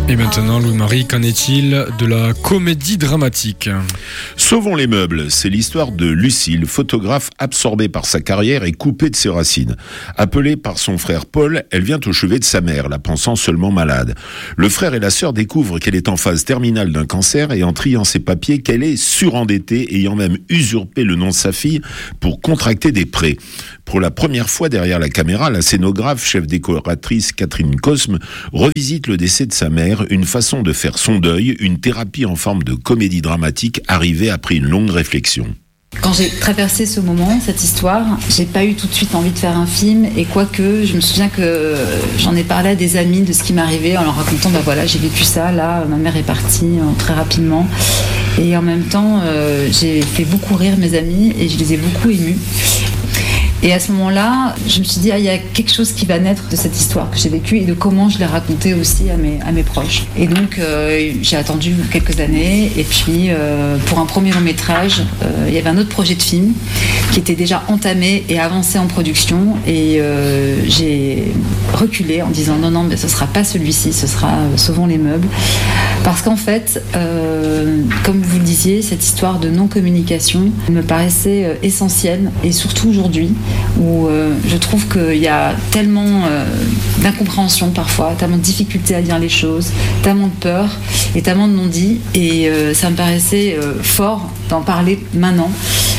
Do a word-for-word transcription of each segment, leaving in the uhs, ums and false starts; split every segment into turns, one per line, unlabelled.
Et maintenant, Louis-Marie, qu'en est-il de la comédie dramatique ?
Sauvons les meubles, c'est l'histoire de Lucille, photographe absorbée par sa carrière et coupée de ses racines. Appelée par son frère Paul, elle vient au chevet de sa mère, la pensant seulement malade. Le frère et la sœur découvrent qu'elle est en phase terminale d'un cancer et en triant ses papiers qu'elle est surendettée, ayant même usurpé le nom de sa fille pour contracter des prêts. Pour la première fois derrière la caméra, la scénographe, chef décoratrice Catherine Cosme, revisite le décès de sa mère, une façon de faire son deuil, une thérapie en forme de comédie dramatique arrivée après une longue réflexion.
Quand j'ai traversé ce moment, cette histoire, j'ai pas eu tout de suite envie de faire un film, et quoique, je me souviens que j'en ai parlé à des amis de ce qui m'arrivait en leur racontant, bah voilà, j'ai vécu ça, là, ma mère est partie euh, très rapidement, et en même temps, euh, j'ai fait beaucoup rire mes amis et je les ai beaucoup émus. Et à ce moment-là, je me suis dit, ah, il y a quelque chose qui va naître de cette histoire que j'ai vécue et de comment je l'ai racontée aussi à mes, à mes proches. Et donc, euh, j'ai attendu quelques années. Et puis, euh, pour un premier long métrage, euh, il y avait un autre projet de film qui était déjà entamé et avancé en production. Et euh, j'ai reculé en disant, non, non, mais ce ne sera pas celui-ci, ce sera euh, Sauvons les meubles. Parce qu'en fait, euh, comme vous le disiez, cette histoire de non-communication me paraissait euh, essentielle, et surtout aujourd'hui, où euh, je trouve qu'il y a tellement euh, d'incompréhension parfois, tellement de difficultés à dire les choses, tellement de peur et tellement de non-dits, et euh, ça me paraissait euh, fort d'en parler maintenant,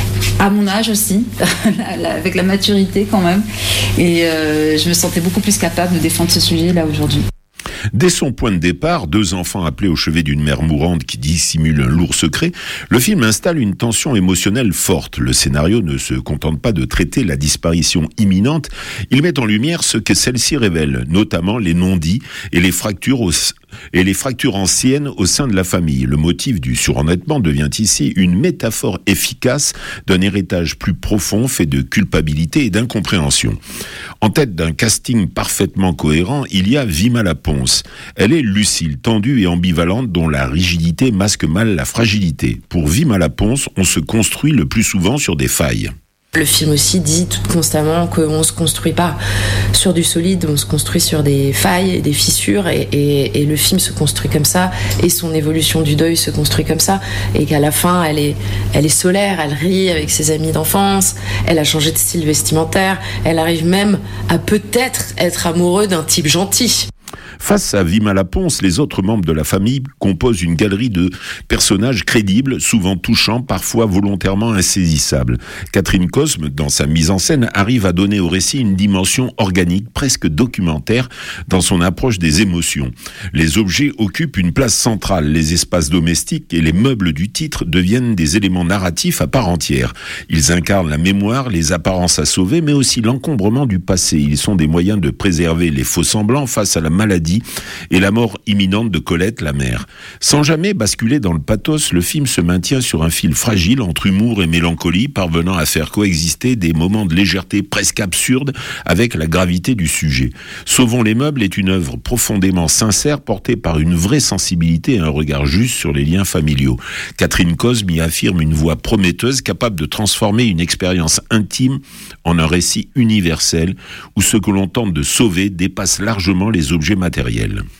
à mon âge aussi, avec la maturité quand même, et euh, je me sentais beaucoup plus capable de défendre ce sujet là aujourd'hui.
Dès son point de départ, deux enfants appelés au chevet d'une mère mourante qui dissimule un lourd secret, le film installe une tension émotionnelle forte. Le scénario ne se contente pas de traiter la disparition imminente, il met en lumière ce que celle-ci révèle, notamment les non-dits et les fractures au et les fractures anciennes au sein de la famille. Le motif du surendettement devient ici une métaphore efficace d'un héritage plus profond fait de culpabilité et d'incompréhension. En tête d'un casting parfaitement cohérent, il y a Vima Laponce. Elle est Lucille, tendue et ambivalente, dont la rigidité masque mal la fragilité. Pour Vima Laponce, on se construit le plus souvent sur des failles.
Le film aussi dit tout constamment qu'on ne se construit pas sur du solide, on se construit sur des failles et des fissures, et, et, et le film se construit comme ça, et son évolution du deuil se construit comme ça, et qu'à la fin elle est, elle est solaire, elle rit avec ses amis d'enfance, elle a changé de style vestimentaire, elle arrive même à peut-être être amoureux d'un type gentil.
Face à Vima Laponce, les autres membres de la famille composent une galerie de personnages crédibles, souvent touchants, parfois volontairement insaisissables. Catherine Cosme, dans sa mise en scène, arrive à donner au récit une dimension organique, presque documentaire, dans son approche des émotions. Les objets occupent une place centrale, les espaces domestiques et les meubles du titre deviennent des éléments narratifs à part entière. Ils incarnent la mémoire, les apparences à sauver, mais aussi l'encombrement du passé. Ils sont des moyens de préserver les faux-semblants face à la maladie et la mort imminente de Colette, la mère. Sans jamais basculer dans le pathos, le film se maintient sur un fil fragile entre humour et mélancolie, parvenant à faire coexister des moments de légèreté presque absurdes avec la gravité du sujet. Sauvons les meubles est une œuvre profondément sincère, portée par une vraie sensibilité et un regard juste sur les liens familiaux. Catherine Cosme y affirme une voix prometteuse, capable de transformer une expérience intime en un récit universel, où ce que l'on tente de sauver dépasse largement les objets matériels.